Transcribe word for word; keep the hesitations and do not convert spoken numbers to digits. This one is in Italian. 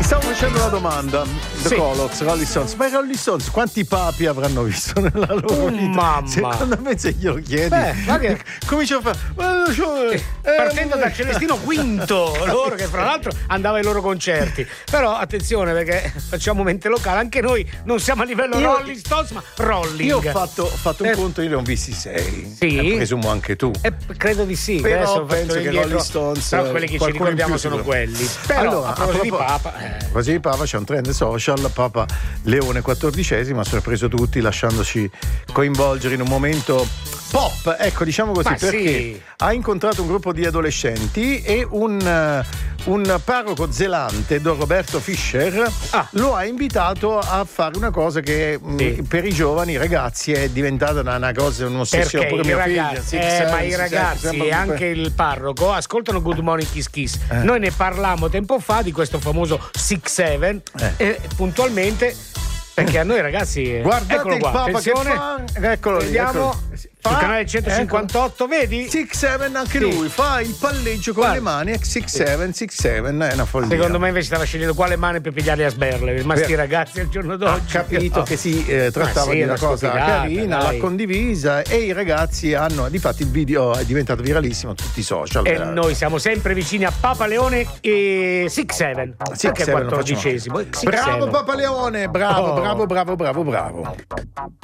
Stavo facendo la domanda, The Sì. Colox, Rolling Stones, ma i Rolling Stones quanti papi avranno visto nella loro Oh, vita? mamma. Secondo me se glielo chiedi, Beh, ma che- comincia a fare "Eh, cioè, eh, Partendo eh, da Celestino Quinto, loro che fra l'altro andava ai loro concerti. Però attenzione, perché facciamo mente locale, anche noi non siamo a livello Io- Rolling Stones, ma Rolling. Io ho fatto, ho fatto un Eh. conto, io ne ho visti sei. Sì? Eh, presumo anche tu. Eh, credo di sì. Però adesso ho fatto penso che indietro, Rolling Stones, però quelli che ci qualcuno in ricordiamo più sono sicuro. quelli. Però Allora, a proposito di propos- Papa, eh, Così di Papa c'è un trend social, Papa Leone quattordicesimo ha sorpreso tutti lasciandoci coinvolgere in un momento pop, ecco, diciamo così, Ma perché sì. ha incontrato un gruppo di adolescenti e un, eh, un parroco zelante, Don Roberto Fischer, Ah. lo ha invitato a fare una cosa che mh, Sì. per i giovani i ragazzi è diventata una, una cosa, un'ossessione. perché Pure i mia figlia, ragazzi, Six eh, Seven, ma i Six Seven, ragazzi sembra e un- anche il parroco ascoltano Good Morning Kiss Kiss. Eh. Noi ne parlammo tempo fa di questo famoso Six Seven Eh. e puntualmente perché a noi ragazzi eh, Guardate eccolo il qua, Papa attenzione, che fa, eccolo lì, vediamo eccolo lì. sul Fa- canale centocinquantotto, vedi? Six Seven anche Sì. lui fa il palleggio con Guarda. le mani e Six Seven, Six Seven è una follia. Secondo me invece stava scegliendo quale mano per pigliarli a sberle, ma sti Beh, ragazzi al giorno ha d'oggi capito Oh. che si eh, trattava Ma sì, di una una cosa stupidata, carina, dai. l'ha condivisa e i ragazzi hanno, difatti il video è diventato viralissimo su tutti i social. E veramente. noi siamo sempre vicini a Papa Leone e Six Seven, Six anche Seven lo quattordicesimo. facciamo. Six Bravo Seven. Papa Leone, bravo, Oh. bravo, bravo, bravo, bravo.